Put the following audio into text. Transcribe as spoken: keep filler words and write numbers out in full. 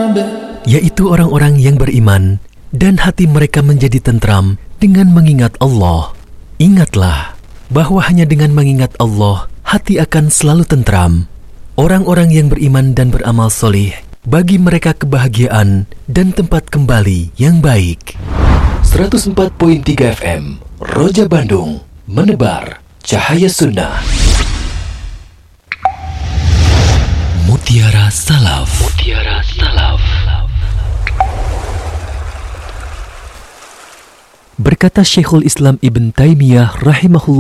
yaitu orang-orang yang beriman dan hati mereka menjadi tentram dengan mengingat Allah. Ingatlah bahwa hanya dengan mengingat Allah, hati akan selalu tentram. Orang-orang yang beriman dan beramal solih, bagi mereka kebahagiaan dan tempat kembali yang baik. seratus empat koma tiga F M Roja Bandung, menebar cahaya sunnah. Mutiara Salaf. Mutiara Salaf. Berkata Syekhul Islam Ibn Taimiyah rahimahullah